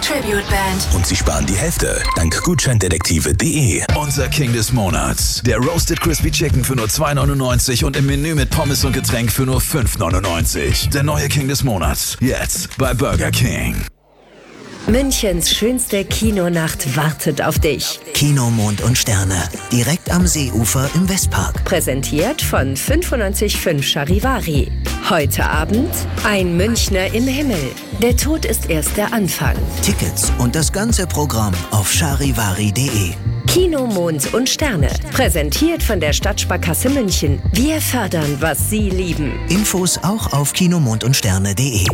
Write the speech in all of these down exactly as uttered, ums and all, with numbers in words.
Tribute Band. Und Sie sparen die Hälfte dank Gutscheindetektive punkt de. Unser King des Monats. Der Roasted Crispy Chicken für nur zwei neunundneunzig und im Menü mit Pommes und Getränk für nur fünf neunundneunzig. Der neue King des Monats. Jetzt bei Burger King. Münchens schönste Kinonacht wartet auf dich. Kino Mond und Sterne. Direkt am Seeufer im Westpark. Präsentiert von fünfundneunzig Komma fünf Charivari. Heute Abend ein Münchner im Himmel. Der Tod ist erst der Anfang. Tickets und das ganze Programm auf charivari punkt de. Kino Mond und Sterne. Präsentiert von der Stadtsparkasse München. Wir fördern, was Sie lieben. Infos auch auf kinomond und sterne punkt de.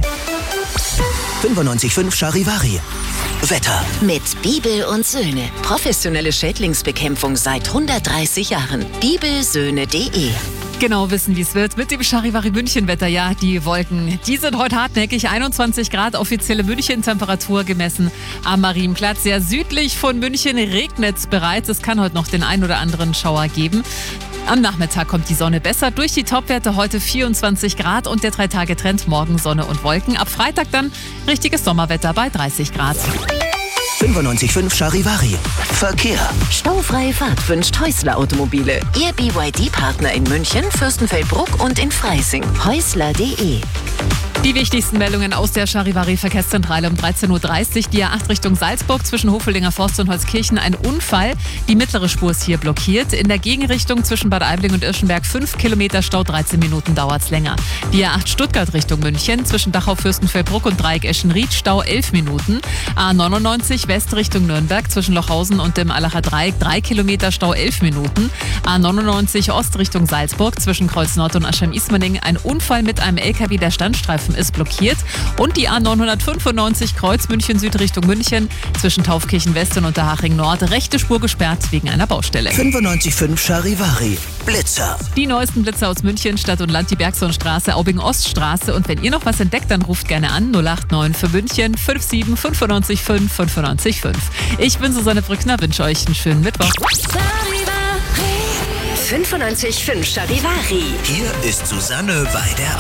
fünfundneunzig Komma fünf Charivari. Wetter. Mit Bibel und Söhne. Professionelle Schädlingsbekämpfung seit hundertdreißig Jahren. bibelsöhne punkt de. Genau wissen, wie es wird mit dem Charivari München-Wetter. Ja, die Wolken, die sind heute hartnäckig. einundzwanzig Grad offizielle München-Temperatur gemessen am Marienplatz. Sehr südlich von München regnet es bereits. Es kann heute noch den ein oder anderen Schauer geben. Am Nachmittag kommt die Sonne besser durch die Topwerte. Heute vierundzwanzig Grad und der Drei-Tage-Trend morgen Sonne und Wolken. Ab Freitag dann richtiges Sommerwetter bei dreißig Grad. fünfundneunzig Komma fünf Charivari. Verkehr. Staufreie Fahrt wünscht Häusler Automobile. Ihr B Y D-Partner in München, Fürstenfeldbruck und in Freising. häusler punkt de. Die wichtigsten Meldungen aus der Charivari-Verkehrszentrale um dreizehn Uhr dreißig. Die A acht Richtung Salzburg zwischen Hofelinger Forst und Holzkirchen. Ein Unfall. Die mittlere Spur ist hier blockiert. In der Gegenrichtung zwischen Bad Aibling und Irschenberg fünf Kilometer Stau. dreizehn Minuten dauert es länger. Die A acht Stuttgart Richtung München zwischen Dachau, Fürstenfeldbruck und Dreieck Eschenried. Stau elf Minuten. A neunundneunzig West Richtung Nürnberg zwischen Lochhausen und dem Allacher Dreieck. drei Kilometer Stau elf Minuten. A neunundneunzig Ost Richtung Salzburg zwischen Kreuz Nord und Aschheim-Ismaning. Ein Unfall mit einem L K W. Der Standstreifen ist blockiert. Und die A neunhundertfünfundneunzig Kreuz München Süd Richtung München zwischen Taufkirchen West und Unterhaching Nord. Rechte Spur gesperrt wegen einer Baustelle. fünfundneunzig Komma fünf Charivari. Blitzer. Die neuesten Blitzer aus München, Stadt und Land, die Bergsonstraße, Aubing-Oststraße. Und wenn ihr noch was entdeckt, dann ruft gerne an null acht neun für München fünf sieben fünf neun fünf fünf neun fünf. Ich bin Susanne Brückner, wünsche euch einen schönen Mittwoch. fünfundneunzig Komma fünf Charivari. Hier ist Susanne Weider.